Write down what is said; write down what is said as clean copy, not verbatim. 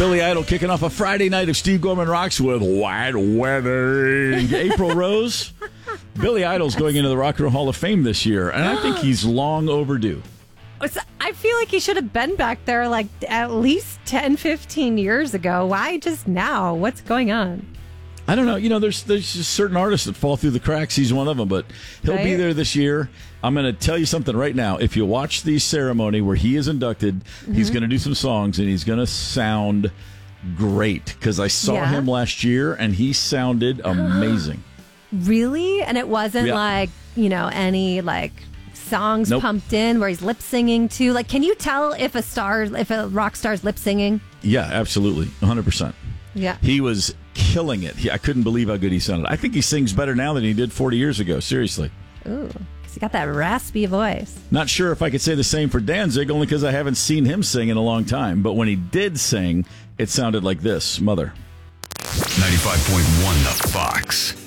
Billy Idol kicking off a Friday night of Steve Gorman Rocks with White Wedding. April Rose. Billy Idol's going into the Rock and Roll Hall of Fame this year, and I think he's long overdue. I feel like he should have been back there like at least 10, 15 years ago. Why just now? What's going on? I don't know. You know, there's just certain artists that fall through the cracks. He's one of them, but he'll be there this year. I'm going to tell you something right now. If you watch the ceremony where he is inducted, he's going to do some songs, and he's going to sound great because I saw him last year, and he sounded amazing. Really? And it wasn't like, any like songs pumped in where he's lip singing to? Like, can you tell if a rock star's lip singing? Yeah, absolutely. 100%. Yeah. He was killing it. I couldn't believe how good he sounded. I think he sings better now than he did 40 years ago. Seriously. Ooh, because he got that raspy voice. Not sure if I could say the same for Danzig, only because I haven't seen him sing in a long time. But when he did sing, it sounded like this. Mother. 95.1 The Fox.